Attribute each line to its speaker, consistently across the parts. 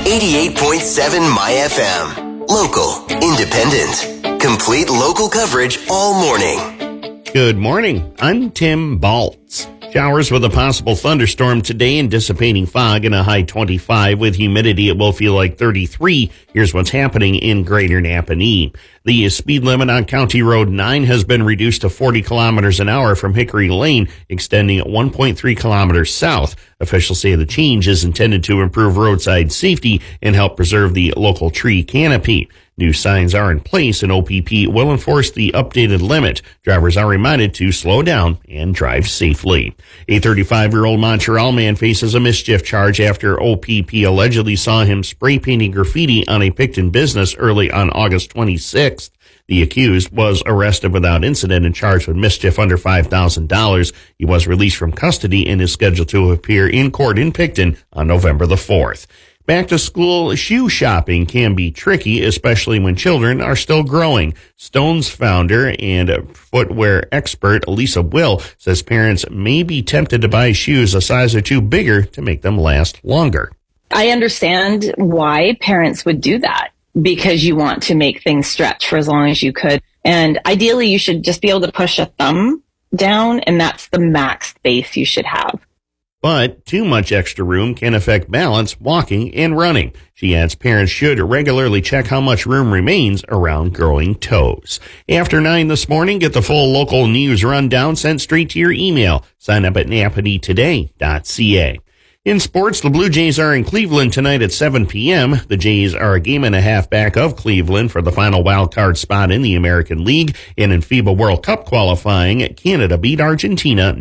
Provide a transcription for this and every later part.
Speaker 1: 88.7 My FM. Local, independent, complete local coverage all morning.
Speaker 2: Good morning. I'm Tim Baltz. Showers with a possible thunderstorm today and dissipating fog and a high 25 with humidity. It will feel like 33. Here's what's happening in Greater Napanee. The speed limit on County Road 9 has been reduced to 40 kilometers an hour from Hickory Lane, extending 1.3 kilometers south. Officials say the change is intended to improve roadside safety and help preserve the local tree canopy. New signs are in place and OPP will enforce the updated limit. Drivers are reminded to slow down and drive safely. A 35-year-old Montreal man faces a mischief charge after OPP allegedly saw him spray painting graffiti on a Picton business early on August 26th. The accused was arrested without incident and charged with mischief under $5,000. He was released from custody and is scheduled to appear in court in Picton on November the 4th. Back to school shoe shopping can be tricky, especially when children are still growing. Stone's founder and footwear expert Lisa Will says parents may be tempted to buy shoes a size or two bigger to make them last longer.
Speaker 3: I understand why parents would do that, because you want to make things stretch for as long as you could. And ideally, you should just be able to push a thumb down, and that's the max space you should have.
Speaker 2: But too much extra room can affect balance, walking, and running. She adds parents should regularly check how much room remains around growing toes. After 9 this morning, get the full local news rundown sent straight to your email. Sign up at napaneetoday.ca. In sports, the Blue Jays are in Cleveland tonight at 7 p.m. The Jays are a game and a half back of Cleveland for the final wild card spot in the American League. And in FIBA World Cup qualifying, Canada beat Argentina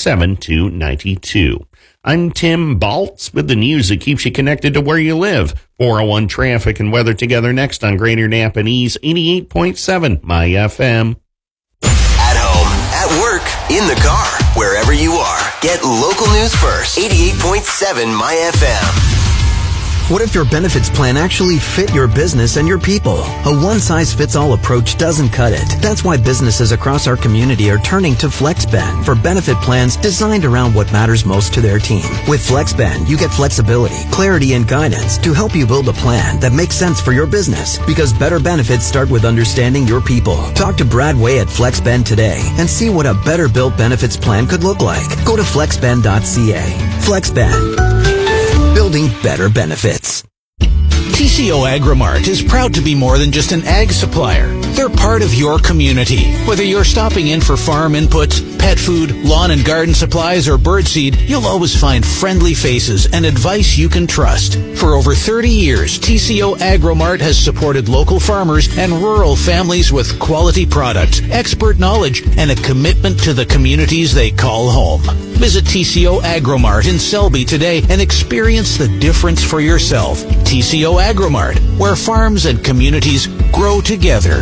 Speaker 2: 97-92. I'm Tim Baltz with the news that keeps you connected to where you live. 401 traffic and weather together next on Greater Napanee's 88.7 My FM.
Speaker 1: At home, at work, in the car, wherever you are. Get local news first. 88.7 My FM.
Speaker 4: What if your benefits plan actually fit your business and your people? A one-size-fits-all approach doesn't cut it. That's why businesses across our community are turning to FlexBend for benefit plans designed around what matters most to their team. With FlexBend, you get flexibility, clarity, and guidance to help you build a plan that makes sense for your business. Because better benefits start with understanding your people. Talk to Brad Way at FlexBend today and see what a better built benefits plan could look like. Go to flexbend.ca. FlexBend. Building better benefits.
Speaker 5: TCO Agrimart is proud to be more than just an ag supplier. They're part of your community. Whether you're stopping in for farm inputs, pet food, lawn and garden supplies, or birdseed, you'll always find friendly faces and advice you can trust. For over 30 years, TCO Agrimart has supported local farmers and rural families with quality products, expert knowledge, and a commitment to the communities they call home. Visit TCO Agrimart in Selby today and experience the difference for yourself. TCO Agrimart, where farms and communities grow together.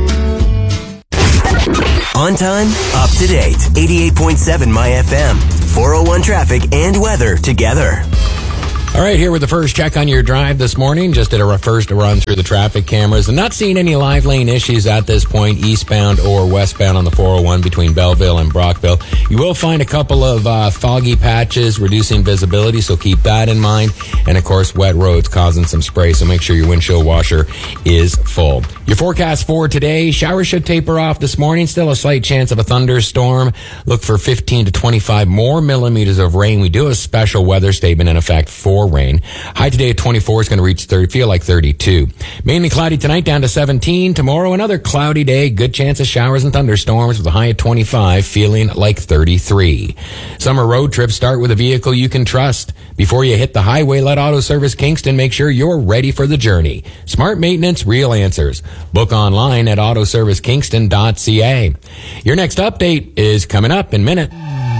Speaker 1: On time, up to date. 88.7 My FM. 401 traffic and weather together.
Speaker 6: All right, here with the first check on your drive this morning. Just did a first run through the traffic cameras and not seeing any live lane issues at this point, eastbound or westbound on the 401 between Belleville and Brockville. You will find a couple of foggy patches reducing visibility, so keep that in mind. And, of course, wet roads causing some spray, so make sure your windshield washer is full. Your forecast for today, showers should taper off this morning. Still a slight chance of a thunderstorm. Look for 15 to 25 more millimeters of rain. We do have a special weather statement in effect for rain. High today at 24 is going to reach 30, feel like 32. Mainly cloudy tonight down to 17. Tomorrow another cloudy day. Good chance of showers and thunderstorms with a high at 25, feeling like 33. Summer road trips start with a vehicle you can trust. Before you hit the highway, let Auto Service Kingston make sure you're ready for the journey. Smart maintenance, real answers. Book online at autoservicekingston.ca. Your next update is coming up in a minute.